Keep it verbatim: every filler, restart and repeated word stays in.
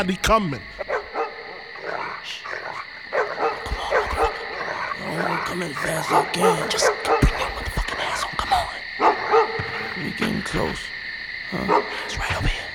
He coming. Oh, come as fast as I can. Just bring your motherfucking ass on. Come on. We getting close. Huh? It's right over here.